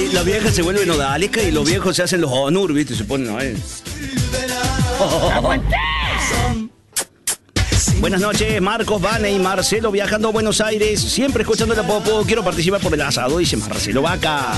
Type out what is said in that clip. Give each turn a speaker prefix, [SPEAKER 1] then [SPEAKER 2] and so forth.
[SPEAKER 1] las viejas se vuelven odaliscas y los viejos se hacen los onur, ¿viste? Se ponen a ver. Buenas noches, Marcos, Vane y Marcelo viajando a Buenos Aires, siempre escuchando la Popo. Quiero participar por el asado, dice Marcelo Vaca.